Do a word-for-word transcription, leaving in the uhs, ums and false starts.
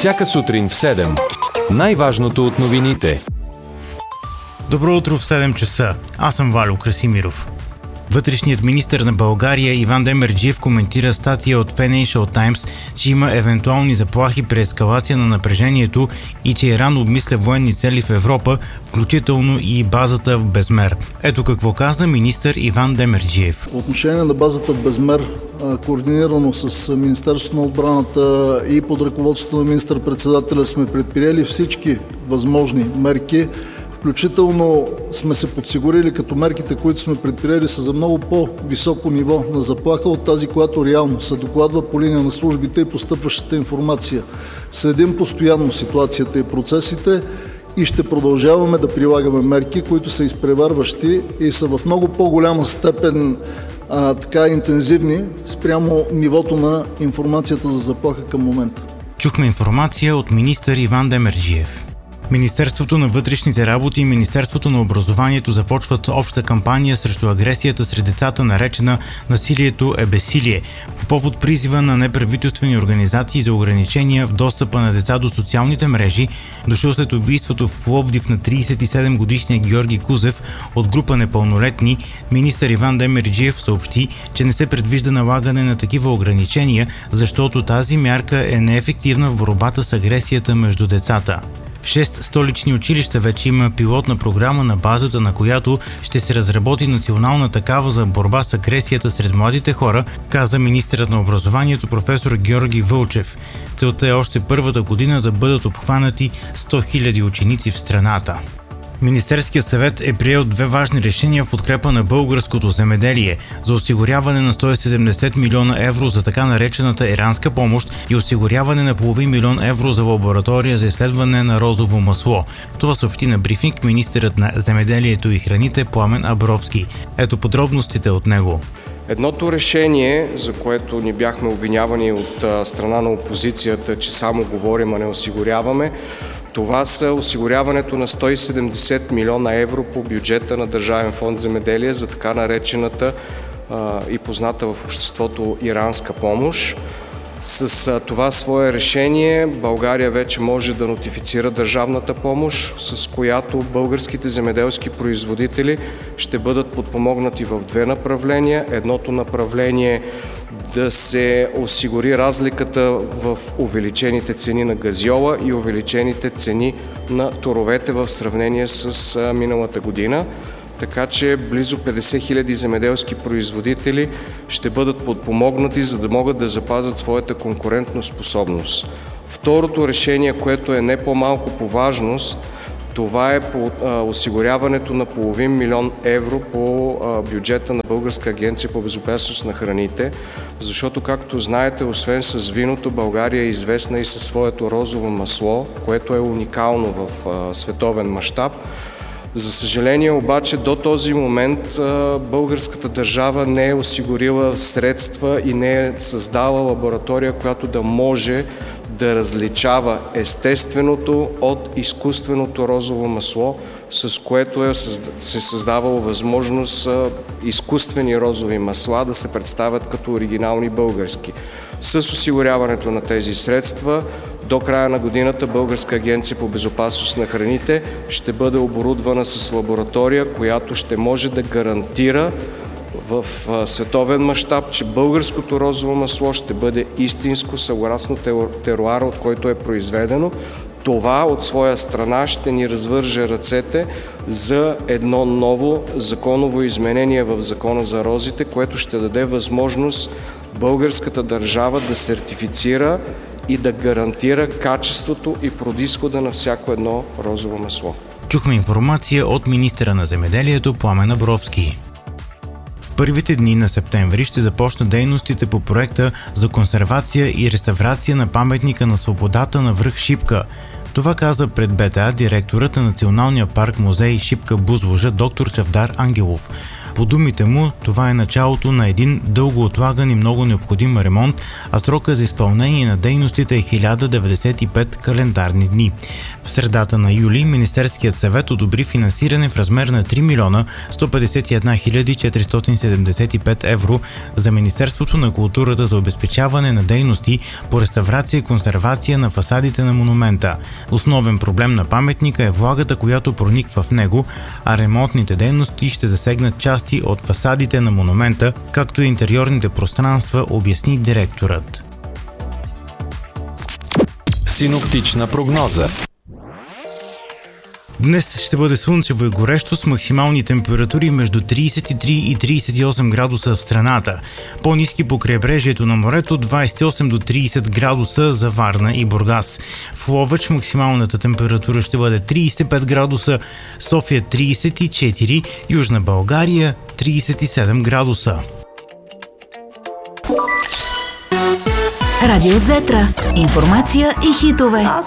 Всяка сутрин в седем. Най-важното от новините. Добро утро в седем часа. Аз съм Валю Красимиров. Вътрешният министър на България Иван Демерджиев коментира статия от Financial Times, че има евентуални заплахи при ескалация на напрежението и че Иран обмисля военни цели в Европа, включително и базата в Безмер. Ето какво каза министър Иван Демерджиев. По отношение на базата в Безмер, координирано с Министерството на отбраната и под ръководството на министър-председателя сме предприели всички възможни мерки. Включително сме се подсигурили, като мерките, които сме предприели, са за много по-високо ниво на заплаха от тази, която реално се докладва по линия на службите и постъпващата информация. Следим постоянно ситуацията и процесите и ще продължаваме да прилагаме мерки, които са изпреварващи и са в много по-голяма степен а, така интензивни спрямо нивото на информацията за заплаха към момента. Чухме информация от министър Иван Демерджиев. Министерството на вътрешните работи и Министерството на образованието започват обща кампания срещу агресията сред децата, наречена "Насилието е безсилие", по повод призива на неправителствени организации за ограничения в достъпа на деца до социалните мрежи, дошъл след убийството в Пловдив на тридесет и седем годишния Георги Кузев от група непълнолетни. Министър Иван Демерджиев съобщи, че не се предвижда налагане на такива ограничения, защото тази мярка е неефективна в борбата с агресията между децата. В шест столични училища вече има пилотна програма, на базата на която ще се разработи национална такава за борба с агресията сред младите хора, каза министърът на образованието професор Георги Вълчев. Целта е още първата година да бъдат обхванати сто хиляди ученици в страната. Министерският съвет е приел две важни решения в подкрепа на българското земеделие за осигуряване на сто и седемдесет милиона евро за така наречената иранска помощ и осигуряване на половин милион евро за лаборатория за изследване на розово масло. Това съобщи на брифинг министърът на земеделието и храните Пламен Абровски. Ето подробностите от него. Едното решение, за което ни бяхме обвинявани от страна на опозицията, че само говорим, а не осигуряваме, това са осигуряването на сто и седемдесет милиона евро по бюджета на Държавен фонд земеделие за така наречената а, и позната в обществото иранска помощ. С а, това свое решение България вече може да нотифицира държавната помощ, с която българските земеделски производители ще бъдат подпомогнати в две направления. Едното направление да се осигури разликата в увеличените цени на газьола и увеличените цени на торовете в сравнение с миналата година. Така че близо петдесет хиляди земеделски производители ще бъдат подпомогнати, за да могат да запазят своята конкурентоспособност. Второто решение, което е не по-малко по важност, това е по а, осигуряването на половин милион евро по а, бюджета на Българска агенция по безопасност на храните, защото, както знаете, освен с виното, България е известна и със своето розово масло, което е уникално в а, световен мащаб. За съжаление обаче до този момент а, българската държава не е осигурила средства и не е създала лаборатория, която да може да различава естественото от изкуственото розово масло, с което е, се създавала възможност изкуствени розови масла да се представят като оригинални български. С осигуряването на тези средства до края на годината Българска агенция по безопасност на храните ще бъде оборудвана с лаборатория, която ще може да гарантира в световен мащаб, че българското розово масло ще бъде истинско, съгласно теруара, от който е произведено. Това от своя страна ще ни развърже ръцете за едно ново законово изменение в Закона за розите, което ще даде възможност българската държава да сертифицира и да гарантира качеството и произхода на всяко едно розово масло. Чухме информация от министъра на земеделието Пламен Абровски. В първите дни на септември ще започнат дейностите по проекта за консервация и реставрация на паметника на свободата на връх Шипка. Това каза пред БТА директорът на Националния парк музей Шипка Бузлужа доктор Чавдар Ангелов. По думите му, това е началото на един дълго отлаган и много необходим ремонт, а срока за изпълнение на дейностите е хиляда деветдесет и пет календарни дни. В средата на юли Министерският съвет одобри финансиране в размер на три милиона сто петдесет и една хиляди четиристотин седемдесет и пет евро за Министерството на културата за обезпечаване на дейности по реставрация и консервация на фасадите на монумента. Основен проблем на паметника е влагата, която прониква в него, а ремонтните дейности ще засегнат части от фасадите на монумента, както и интериорните пространства, обясни директорът. Синоптична прогноза. Днес ще бъде слънчево и горещо с максимални температури между тридесет и три и тридесет и осем градуса в страната. По-ниски по крайбрежието на морето двадесет и осем до тридесет градуса за Варна и Бургас. В Ловеч максималната температура ще бъде тридесет и пет градуса, София тридесет и четири, Южна България тридесет и седем градуса. Радио Зетра. Информация и хитове.